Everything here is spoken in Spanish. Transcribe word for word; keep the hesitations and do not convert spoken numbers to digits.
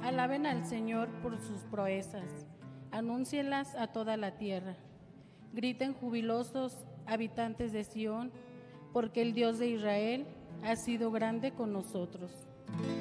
Alaben al Señor por sus proezas, anúncielas a toda la tierra. Griten jubilosos, habitantes de Sión, porque el Dios de Israel ha sido grande con nosotros.